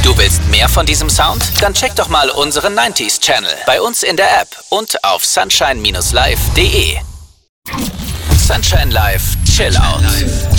Du willst mehr von diesem Sound? Dann check doch mal unseren 90s Channel bei uns in der App und auf sunshine-live.de. Sunshine Live, Chill Out.